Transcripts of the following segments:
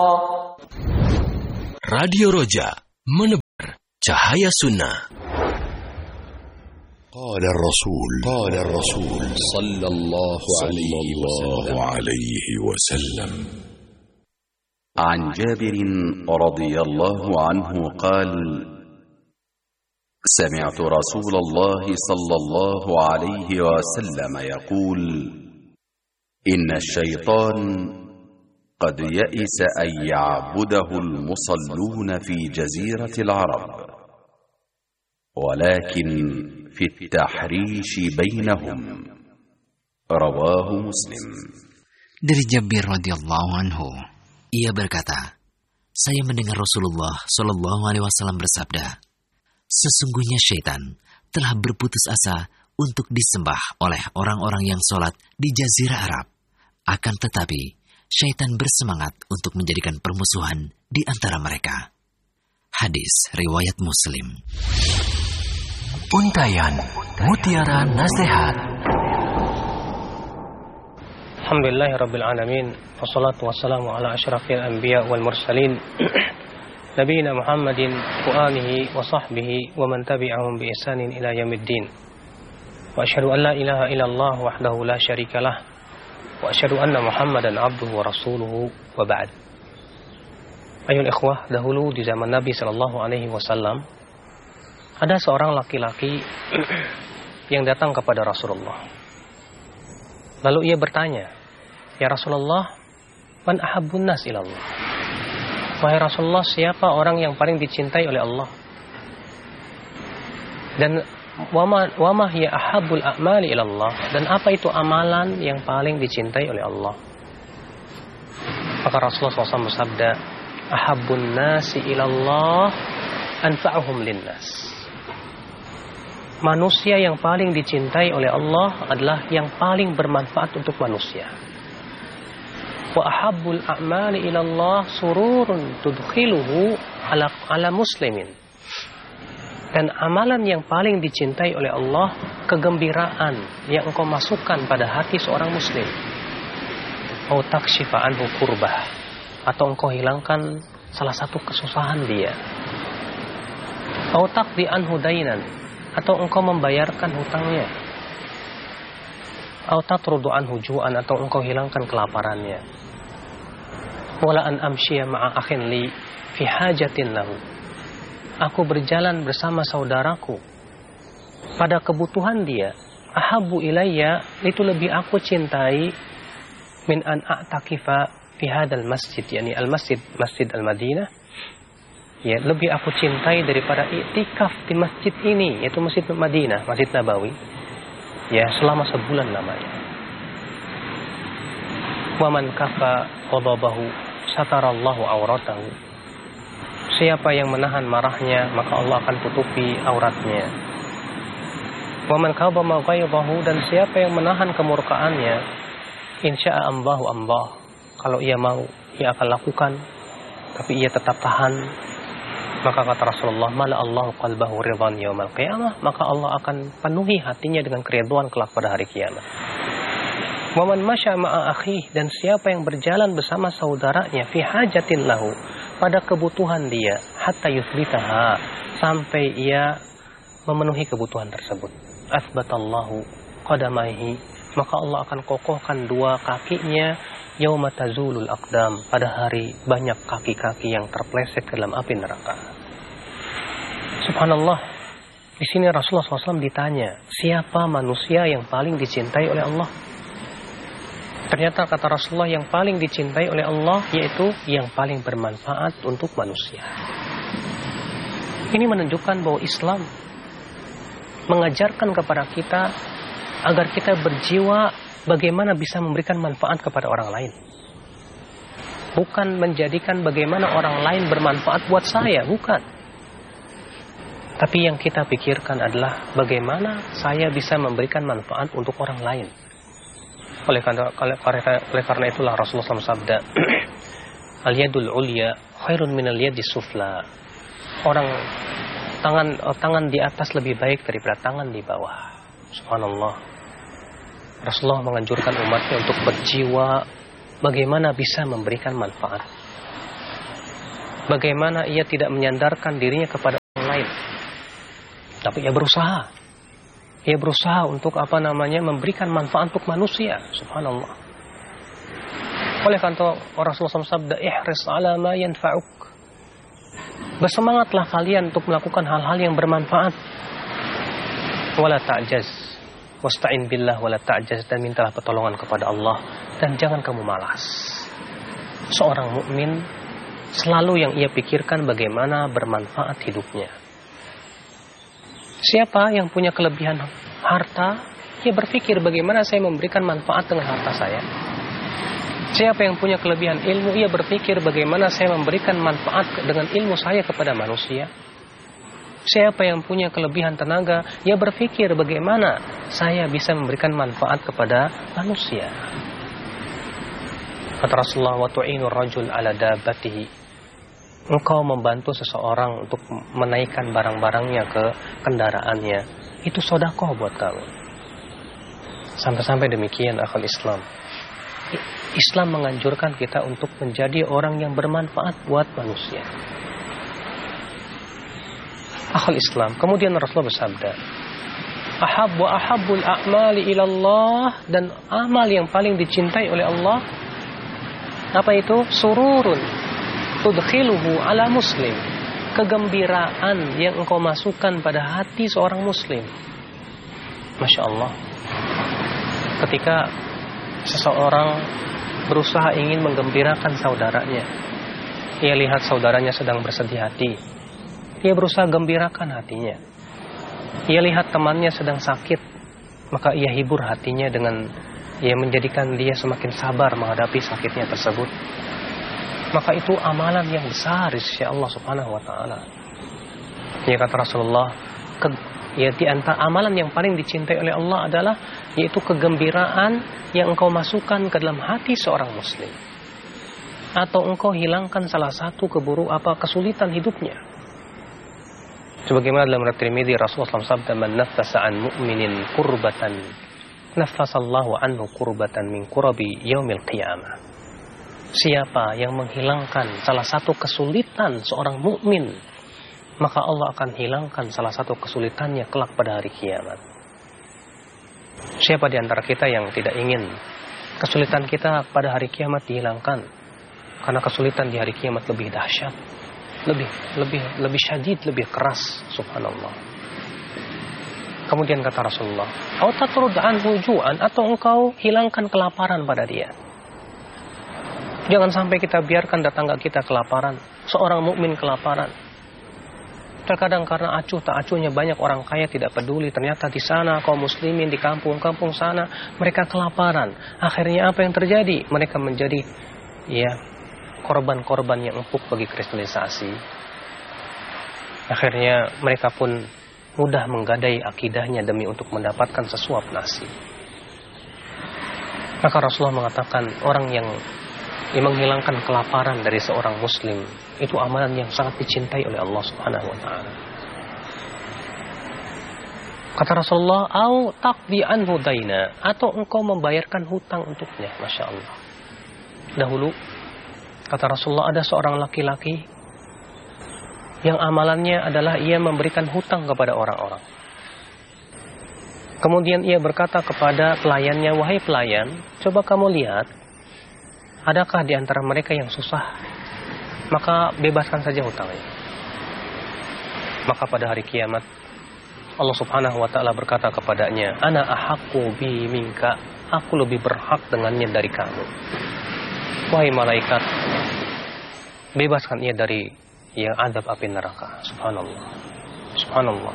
Radio Roja, menebar cahaya sunnah. قال الرسول صلى الله عليه وسلم عن جابر رضي الله عنه قال: سمعت رسول الله صلى الله عليه وسلم يقول: إن الشيطان قد يئس أن يعبده المصلون في جزيرة العرب، ولكن في التحريش بينهم. رواه مسلم. Dari Jabir radhiyallahu anhu, ia berkata, saya mendengar Rasulullah Shallallahu Alaihi Wasallam bersabda, sesungguhnya syaitan telah berputus asa untuk disembah oleh orang-orang yang sholat di Jazirah Arab. Akan tetapi, syaitan bersemangat untuk menjadikan permusuhan di antara mereka. Hadis riwayat Muslim. Untayan Mutiara Nasihat. Alhamdulillahirrabbilalamin. Wassalatu wassalamu ala asyrafil anbiya wal mursalin Nabiina Muhammadin wa alihi wa sahbihi wa man tabi'ahum bi ihsanin ila yaumiddin. Wa asyhadu an la ilaha illallah wahdahu la syarikalah wa asyhadu anna Muhammadan abduhu wa rasuluhu wa ba'd. Ayol ikhwah, dahulu di zaman Nabi sallallahu alaihi wasallam ada seorang laki-laki yang datang kepada Rasulullah. Lalu ia bertanya, "Ya Rasulullah, man ahabbun nas ilallah?" Wahai Rasulullah, siapa orang yang paling dicintai oleh Allah? Dan wama hiya ahabbul a'mali ilallah? Dan apa itu amalan yang paling dicintai oleh Allah? Maka Rasulullah SAW bersabda, ahabbun nasi ilallah anfa'uhum linnas. Manusia yang paling dicintai oleh Allah adalah yang paling bermanfaat untuk manusia. Wa ahabbul a'mali ilallah sururun tudkhiluhu ala muslimin. Dan amalan yang paling dicintai oleh Allah, kegembiraan yang engkau masukkan pada hati seorang muslim. Au takshifa anhu kurbah, atau engkau hilangkan salah satu kesusahan dia. Au taqdi anhu dainan, atau engkau membayarkan hutangnya. Au tatrudu anhu ju'an, atau engkau hilangkan kelaparannya. Wala an amshiya ma'a akhin li fi hajatin lahu. Aku berjalan bersama saudaraku pada kebutuhan dia. Ahabbu ilayya, itu lebih aku cintai min an a'takifa fi hadal masjid, yani al-masjid, Masjid Al-Madinah. Ya, lebih aku cintai daripada iktikaf di masjid ini, yaitu Masjid Madinah, Masjid Nabawi. Ya, selama sebulan lamanya. Wa man kafa ghadabahu satarallahu auratahu. Siapa yang menahan marahnya, maka Allah akan tutupi auratnya. Wa man kabama ghaidahu, dan siapa yang menahan kemurkaannya, insya'a ambahu ambah. Kalau ia mau, ia akan lakukan, tapi ia tetap tahan. Maka kata Rasulullah, mala Allahu qalbahu ridwan yaumal qiyamah, maka Allah akan penuhi hatinya dengan keridhaan kelak pada hari kiamat. Wa man masya ma'a akhihi, dan siapa yang berjalan bersama saudaranya fi hajatin lahu, pada kebutuhan dia, hatta yuthbitaha, sampai ia memenuhi kebutuhan tersebut. Athbatallahu qadamaihi, maka Allah akan kokohkan dua kakinya yauma tazulul aqdam, pada hari banyak kaki-kaki yang terpeleset ke dalam api neraka. Subhanallah. Di sini Rasulullah SAW ditanya, siapa manusia yang paling dicintai oleh Allah? Ternyata kata Rasulullah, yang paling dicintai oleh Allah yaitu yang paling bermanfaat untuk manusia. Ini menunjukkan bahwa Islam mengajarkan kepada kita agar kita berjiwa bagaimana bisa memberikan manfaat kepada orang lain. Bukan menjadikan bagaimana orang lain bermanfaat buat saya, bukan. Tapi yang kita pikirkan adalah bagaimana saya bisa memberikan manfaat untuk orang lain. Oleh karena itulah Rasulullah SAW sabda, al-yadul ulya khairun minal yadis sufla. Tangan di atas lebih baik daripada tangan di bawah. Subhanallah. Rasulullah menganjurkan umatnya untuk berjiwa bagaimana bisa memberikan manfaat. Bagaimana ia tidak menyandarkan dirinya kepada orang lain. Tapi ia berusaha. Ia berusaha untuk memberikan manfaat untuk manusia. Subhanallah. Oleh karena Rasulullah SAW sabda, ihris ala ma yanfa'uk. Bersemangatlah kalian untuk melakukan hal-hal yang bermanfaat. Wala ta'jaz. Wasta'in billah wala ta'jaz. Dan mintalah pertolongan kepada Allah. Dan jangan kamu malas. Seorang mukmin selalu yang ia pikirkan bagaimana bermanfaat hidupnya. Siapa yang punya kelebihan harta, ia berpikir bagaimana saya memberikan manfaat dengan harta saya. Siapa yang punya kelebihan ilmu, ia berpikir bagaimana saya memberikan manfaat dengan ilmu saya kepada manusia. Siapa yang punya kelebihan tenaga, ia berpikir bagaimana saya bisa memberikan manfaat kepada manusia. Kata Rasulullah, wa tu'inur rajul ala dabbatihi. Engkau membantu seseorang untuk menaikkan barang-barangnya ke kendaraannya. Itu sedekah buat kamu. Sampai-sampai demikian akhul Islam. Islam menganjurkan kita untuk menjadi orang yang bermanfaat buat manusia. Akhul Islam. Kemudian Rasulullah bersabda, ahabbul a'mali ilallah, dan amal yang paling dicintai oleh Allah, apa itu? Sururun tudkhiluhu ala muslim. Kegembiraan yang engkau masukkan pada hati seorang muslim. Masya Allah. Ketika seseorang berusaha ingin menggembirakan saudaranya, ia lihat saudaranya sedang bersedih hati, ia berusaha gembirakan hatinya. Ia lihat temannya sedang sakit, maka ia hibur hatinya dengan ia menjadikan dia semakin sabar menghadapi sakitnya tersebut. Maka itu amalan yang besar di sisi Allah Subhanahu wa taala. Ya, kata Rasulullah, di antara amalan yang paling dicintai oleh Allah adalah yaitu kegembiraan yang engkau masukkan ke dalam hati seorang muslim. Atau engkau hilangkan salah satu kesulitan hidupnya. Sebagaimana dalam riwayat Tirmidzi, Rasulullah SAW man naffasa an mu'minin kurbatan naffasallahu anhu kurbatan min kurabi yaumil qiyamah. Siapa yang menghilangkan salah satu kesulitan seorang mukmin, maka Allah akan hilangkan salah satu kesulitannya kelak pada hari kiamat. Siapa di antara kita yang tidak ingin kesulitan kita pada hari kiamat dihilangkan? Karena kesulitan di hari kiamat lebih dahsyat, lebih syadid, lebih keras. Subhanallah. Kemudian kata Rasulullah, "Au tatrud anhu ju'an," atau engkau hilangkan kelaparan pada dia. Jangan sampai kita biarkan tetangga kita kelaparan, seorang mukmin kelaparan. Terkadang karena acuh tak acuhnya banyak orang kaya tidak peduli, ternyata di sana kaum muslimin di kampung-kampung sana mereka kelaparan. Akhirnya apa yang terjadi? Mereka menjadi korban-korban yang empuk bagi kristenisasi. Akhirnya mereka pun mudah menggadai akidahnya demi untuk mendapatkan sesuap nasi. Maka Rasulullah mengatakan orang yang menghilangkan kelaparan dari seorang muslim itu amalan yang sangat dicintai oleh Allah Subhanahu wa taala. Kata Rasulullah, "Au taqdi anhu daina," atau engkau membayarkan hutang untuknya. Masya Allah. Dahulu kata Rasulullah ada seorang laki-laki yang amalannya adalah ia memberikan hutang kepada orang-orang. Kemudian ia berkata kepada pelayannya, "Wahai pelayan, coba kamu lihat, adakah di antara mereka yang susah? Maka bebaskan saja hutangnya." Maka pada hari kiamat Allah Subhanahu wa taala berkata kepadanya, "Ana ahaqqu bi minka," aku lebih berhak dengannya dari kamu. Wahai malaikat, bebaskan ia dari yang azab api neraka. Subhanallah. Subhanallah.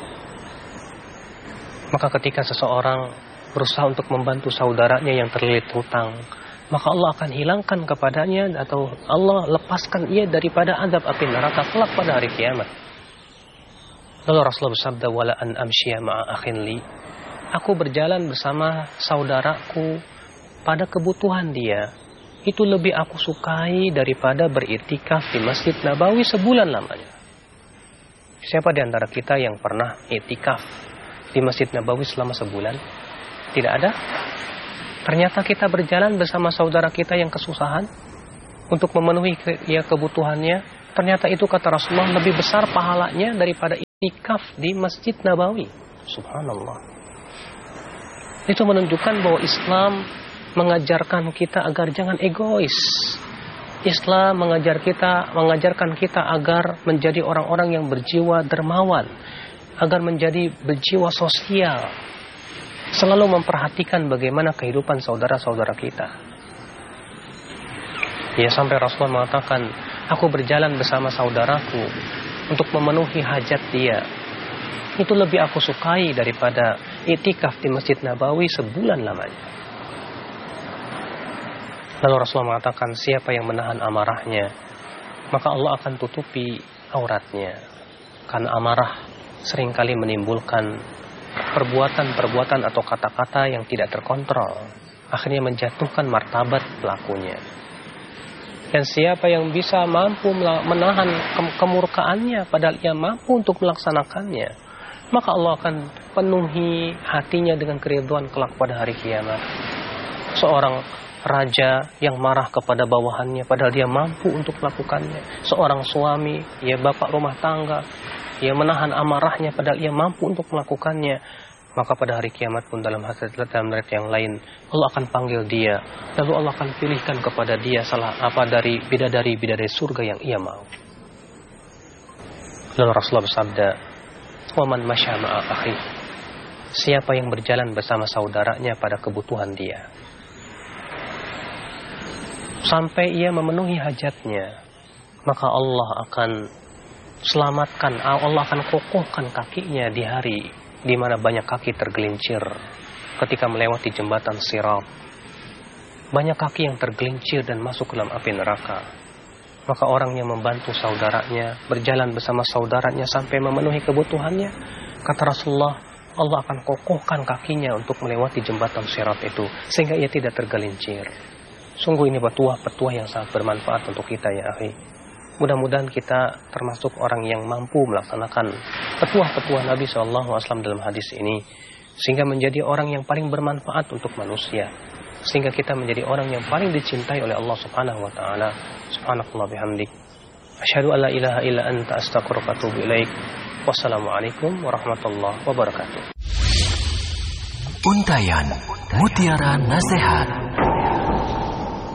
Maka ketika seseorang berusaha untuk membantu saudaranya yang terlilit hutang, maka Allah akan hilangkan kepadanya atau Allah lepaskan ia daripada azab api neraka kelak pada hari kiamat. Lalu Rasulullah bersabda, "Wala an amshiya ma'a akhin li," aku berjalan bersama saudaraku pada kebutuhan dia, itu lebih aku sukai daripada beriktikaf di Masjid Nabawi sebulan lamanya. Siapa di antara kita yang pernah iktikaf di Masjid Nabawi selama sebulan? Tidak ada. Ternyata kita berjalan bersama saudara kita yang kesusahan, untuk memenuhi kebutuhannya, ternyata itu kata Rasulullah lebih besar pahalanya daripada iktikaf di Masjid Nabawi. Subhanallah. Itu menunjukkan bahwa Islam mengajarkan kita agar jangan egois. Islam mengajarkan kita agar menjadi orang-orang yang berjiwa dermawan, agar menjadi berjiwa sosial, selalu memperhatikan bagaimana kehidupan saudara-saudara kita. Ya, sampai Rasulullah mengatakan, aku berjalan bersama saudaraku untuk memenuhi hajat dia. Itu lebih aku sukai daripada iktikaf di Masjid Nabawi sebulan lamanya. Lalu Rasulullah mengatakan, siapa yang menahan amarahnya, maka Allah akan tutupi auratnya. Karena amarah seringkali menimbulkan perbuatan-perbuatan atau kata-kata yang tidak terkontrol, akhirnya menjatuhkan martabat pelakunya. Dan siapa yang bisa mampu menahan kemurkaannya padahal ia mampu untuk melaksanakannya, maka Allah akan penuhi hatinya dengan keridhaan kelak pada hari kiamat. Seorang raja yang marah kepada bawahannya padahal dia mampu untuk melakukannya. Seorang suami, ya bapak rumah tangga, ia menahan amarahnya padahal ia mampu untuk melakukannya. Maka pada hari kiamat pun dalam riwayat yang lain, Allah akan panggil dia, lalu Allah akan pilihkan kepada dia dari bidadari surga yang ia mau. Lalu Rasulullah bersabda, "Wa man masya ma'a akhi." Siapa yang berjalan bersama saudaranya pada kebutuhan dia, sampai ia memenuhi hajatnya, maka Allah akan selamatkan, Allah akan kokohkan kakinya di hari di mana banyak kaki tergelincir ketika melewati jembatan Sirat. Banyak kaki yang tergelincir dan masuk ke dalam api neraka. Maka orang yang membantu saudaranya, berjalan bersama saudaranya sampai memenuhi kebutuhannya, kata Rasulullah, Allah akan kokohkan kakinya untuk melewati jembatan Sirat itu, sehingga ia tidak tergelincir. Sungguh ini petuah yang sangat bermanfaat untuk kita ya akhi. Mudah-mudahan kita termasuk orang yang mampu melaksanakan petuah-petuah Nabi SAW dalam hadis ini, sehingga menjadi orang yang paling bermanfaat untuk manusia, sehingga kita menjadi orang yang paling dicintai oleh Allah Subhanahu wa taala. Subhanakallah bihamdik, asyhadu an la ilaha illa anta, astaghfiruka wa atubu ilaik. Wassalamualaikum warahmatullahi wabarakatuh. Untayan Mutiara Nasihat.